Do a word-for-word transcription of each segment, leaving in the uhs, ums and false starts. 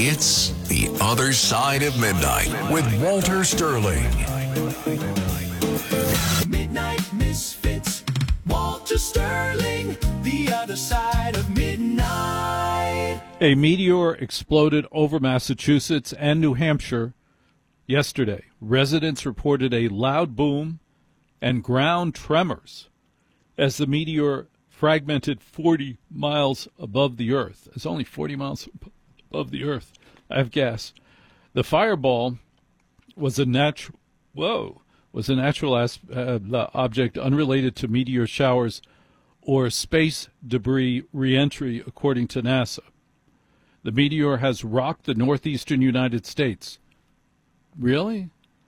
It's The Other Side of Midnight with Walter Sterling. Midnight Misfits, Walter Sterling, The Other Side of Midnight. A meteor exploded over Massachusetts and New Hampshire yesterday. Residents reported a loud boom and ground tremors as the meteor fragmented forty miles above the Earth. It's only forty miles above the Earth. I have gas. The fireball was a natural, whoa, was a natural as, uh, object unrelated to meteor showers or space debris reentry, according to NASA. The meteor has rocked the northeastern United States. Really?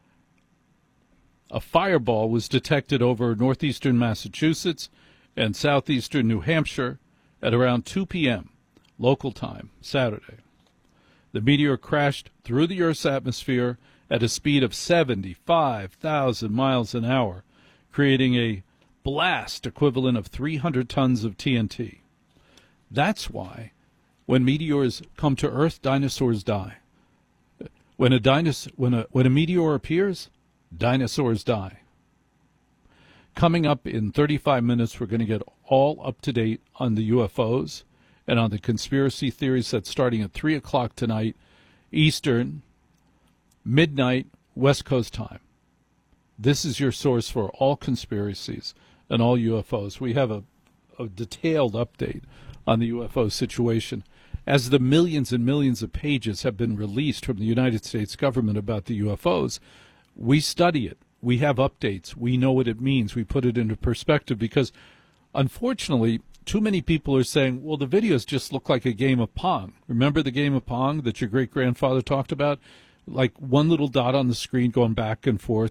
A fireball was detected over northeastern Massachusetts and southeastern New Hampshire at around two p.m. local time, Saturday. The meteor crashed through the Earth's atmosphere at a speed of seventy-five thousand miles an hour, creating a blast equivalent of three hundred tons of T N T. That's why when meteors come to Earth, dinosaurs die. When a, dinos- when a, when a meteor appears, dinosaurs die. Coming up in thirty-five minutes, we're going to get all up to date on the U F Os and on the conspiracy theories that's starting at three o'clock tonight, Eastern, midnight, West Coast time. This is your source for all conspiracies and all U F Os. We have a, a detailed update on the U F O situation. As the millions and millions of pages have been released from the United States government about the U F Os, we study it. We have updates. We know what it means. We put it into perspective because, unfortunately, too many people are saying, well, the videos just look like a game of Pong. Remember the game of Pong that your great-grandfather talked about? Like one little dot on the screen going back and forth.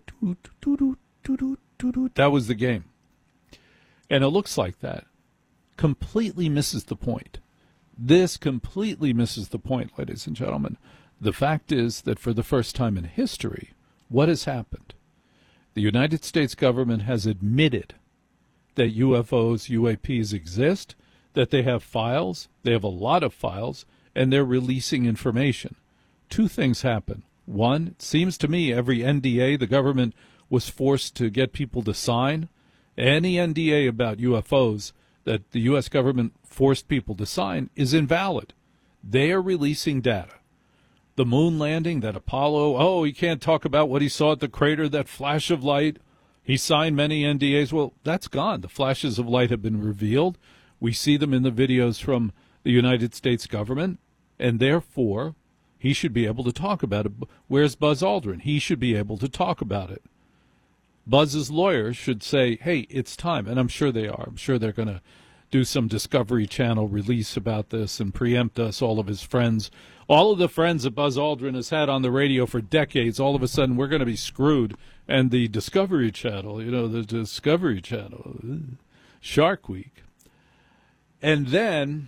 That was the game. And it looks like that. Completely misses the point. This completely misses the point, ladies and gentlemen. The fact is that for the first time in history, what has happened? The United States government has admitted that U F Os, U A Ps exist, that they have files, they have a lot of files, and they're releasing information. Two things happen. One, it seems to me every N D A the government was forced to get people to sign, any N D A about U F Os that the U S government forced people to sign is invalid. They are releasing data. The moon landing, that Apollo, oh, he can't talk about what he saw at the crater, that flash of light. He signed many N D As. Well, that's gone. The flashes of light have been revealed. We see them in the videos from the United States government, and therefore he should be able to talk about it. Where's Buzz Aldrin? He should be able to talk about it. Buzz's lawyers should say, hey, it's time, and I'm sure they are. I'm sure they're going to do some Discovery Channel release about this and preempt us, all of his friends. All of the friends that Buzz Aldrin has had on the radio for decades, all of a sudden we're going to be screwed. And the Discovery Channel, you know, the Discovery Channel, Shark Week. And then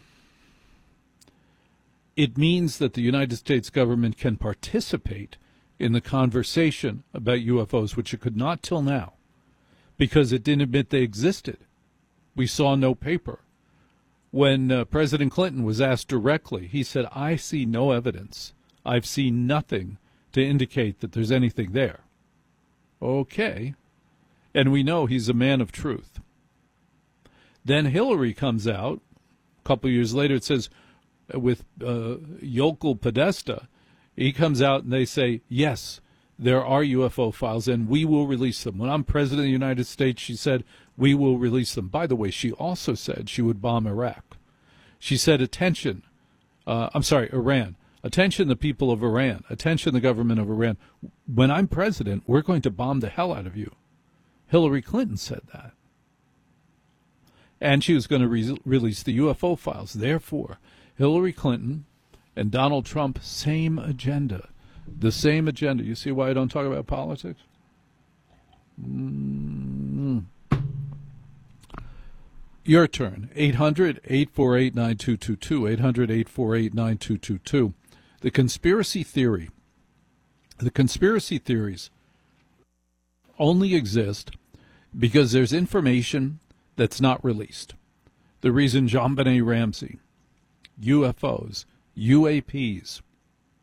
it means that the United States government can participate in the conversation about U F Os, which it could not till now, because it didn't admit they existed. We saw no paper. When uh, President Clinton was asked directly, he said, I see no evidence. I've seen nothing to indicate that there's anything there. Okay. And we know he's a man of truth. Then Hillary comes out. A couple years later, it says, with uh, Yokel Podesta, he comes out and they say, yes, there are U F O files, and we will release them. When I'm president of the United States, she said, we will release them. By the way, she also said she would bomb Iraq. She said, attention, uh, I'm sorry, Iran. Attention, the people of Iran. Attention, the government of Iran. When I'm president, we're going to bomb the hell out of you. Hillary Clinton said that. And she was going to re- release the U F O files. Therefore, Hillary Clinton and Donald Trump, same agenda. The same agenda. You see why I don't talk about politics? Mm-hmm. Your turn. eight hundred, eight four eight, nine two two two. eight hundred, eight four eight, nine two two two. The conspiracy theory. The conspiracy theories only exist because there's information that's not released. The reason JonBenet Ramsey, U F Os, U A Ps,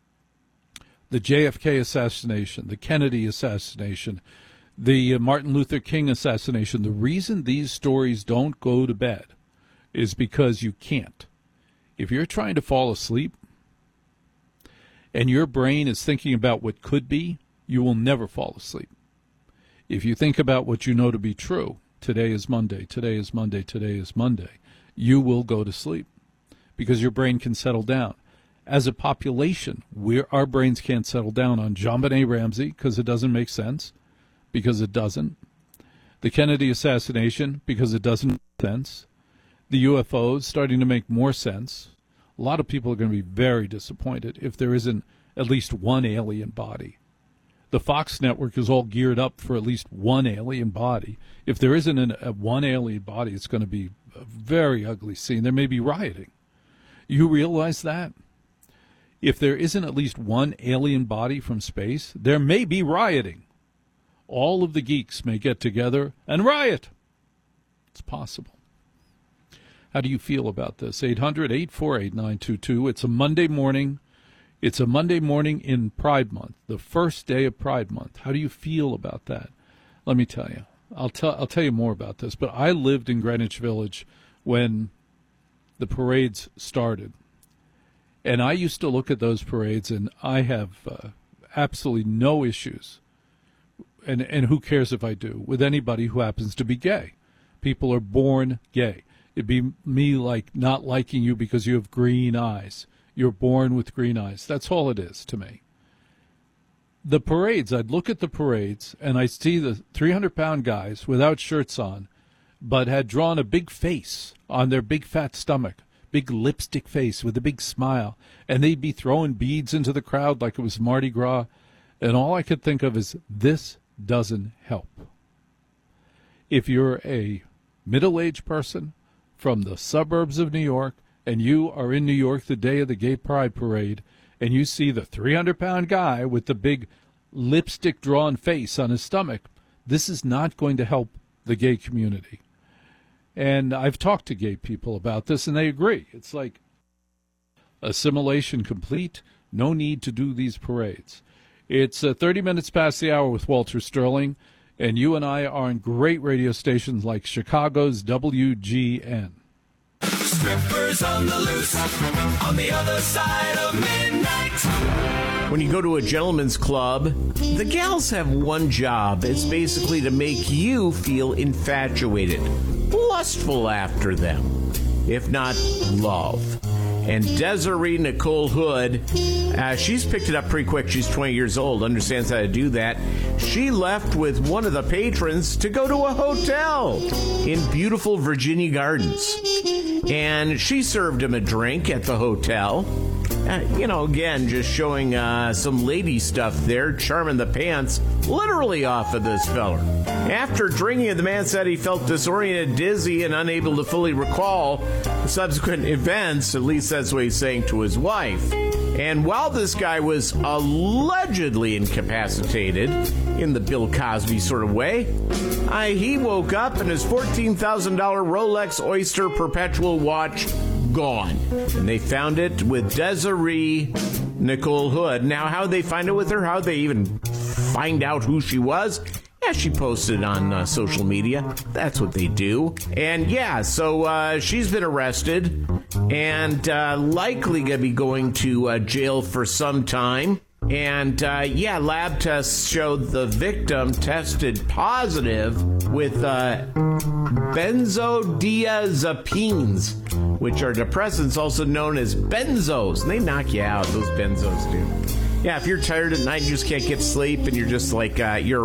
the J F K assassination, the Kennedy assassination, the uh, Martin Luther King assassination. The reason these stories don't go to bed is because you can't. If you're trying to fall asleep and your brain is thinking about what could be, you will never fall asleep. If you think about what you know to be true, today is Monday, today is Monday, today is Monday, you will go to sleep because your brain can settle down. As a population, we're, our brains can't settle down on JonBenet Ramsey because it doesn't make sense, because it doesn't. The Kennedy assassination, because it doesn't make sense. The U F Os starting to make more sense. A lot of people are going to be very disappointed if there isn't at least one alien body. The Fox network is all geared up for at least one alien body. If there isn't an, a one alien body, it's going to be a very ugly scene. There may be rioting. You realize that? If there isn't at least one alien body from space, there may be rioting. All of the geeks may get together and riot. It's possible. How do you feel about this? eight hundred, eight four eight, nine two two. It's a Monday morning. It's a Monday morning in Pride Month, the first day of Pride Month. How do you feel about that? Let me tell you. I'll tell I'll tell you more about this, but I lived in Greenwich Village when the parades started. And I used to look at those parades, and I have uh, absolutely no issues, and, and who cares if I do, with anybody who happens to be gay. People are born gay. It'd be me like not liking you because you have green eyes. You're born with green eyes. That's all it is to me. The parades, I'd look at the parades, and I'd see the three hundred pound guys without shirts on, but had drawn a big face on their big fat stomach, big lipstick face with a big smile, and they'd be throwing beads into the crowd like it was Mardi Gras, and all I could think of is, this doesn't help. If you're a middle-aged person from the suburbs of New York, and you are in New York the day of the Gay Pride Parade, and you see the three hundred pound guy with the big lipstick-drawn face on his stomach, this is not going to help the gay community. And I've talked to gay people about this, and they agree. It's like assimilation complete, no need to do these parades. It's uh, thirty minutes past the hour with Walter Sterling, and you and I are on great radio stations like Chicago's W G N. Strippers on the loose, on the other side of midnight. When you go to a gentleman's club, the gals have one job. It's basically to make you feel infatuated, lustful after them, if not love. And Desiree Nicole Hood, uh, she's picked it up pretty quick. She's twenty years old, understands how to do that. She left with one of the patrons to go to a hotel in beautiful Virginia Gardens. And she served him a drink at the hotel. Uh, you know, again, just showing uh, some lady stuff there, charming the pants literally off of this feller. After drinking, the man said he felt disoriented, dizzy, and unable to fully recall the subsequent events. At least that's what he's saying to his wife. And while this guy was allegedly incapacitated, in the Bill Cosby sort of way, uh, he woke up and his fourteen thousand dollars Rolex Oyster Perpetual watch gone. And they found it with Desiree Nicole Hood. Now, how they find it with her, how they even find out who she was, yeah, she posted on uh, social media. That's what they do. And yeah, so uh, she's been arrested and uh, likely going to be going to uh, jail for some time. And uh, yeah, lab tests showed the victim tested positive with uh, benzodiazepines, which are depressants also known as benzos. And they knock you out, those benzos do. Yeah, if you're tired at night, you just can't get sleep, and you're just like, uh, you're